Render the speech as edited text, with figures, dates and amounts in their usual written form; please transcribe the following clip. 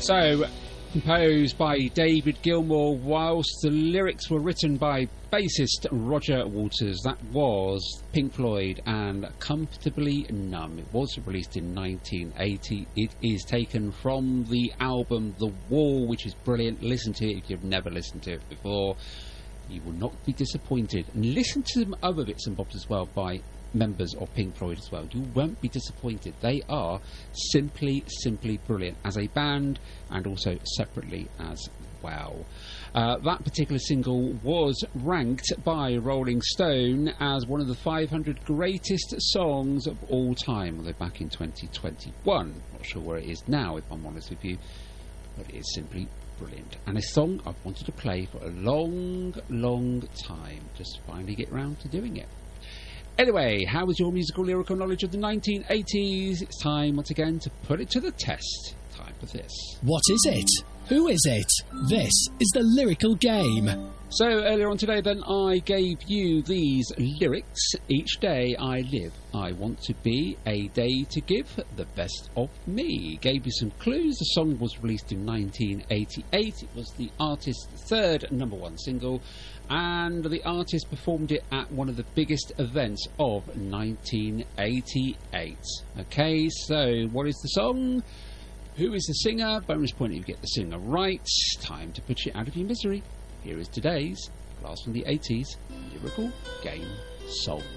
So, composed by David Gilmour, whilst the lyrics were written by bassist Roger Waters. That was Pink Floyd and Comfortably Numb. It was released in 1980. It is taken from the album The Wall, which is brilliant. Listen to it if you've never listened to it before. You will not be disappointed. And listen to some other bits and bobs as well by members of Pink Floyd as well. You won't be disappointed. They are simply brilliant as a band and also separately as well. That particular single was ranked by Rolling Stone as one of the 500 greatest songs of all time, although back in 2021. Not sure where it is now, if I'm honest with you, but it is simply brilliant. And a song I've wanted to play for a long time. Just finally get round to doing it. Anyway, how was your musical lyrical knowledge of the 1980s? It's time once again to put it to the test. Time for this. What is it? Who is it? This is the lyrical game. So earlier on today then I gave you these lyrics. Each day I live, I want to be a day to give the best of me. Gave you some clues. The song was released in 1988. It was the artist's third #1 single, and the artist performed it at one of the biggest events of 1988. Okay, so what is the song? Who is the singer? Bonus point if you get the singer right. Time to put you out of your misery. Here is today's Blast from the 80s lyrical game song.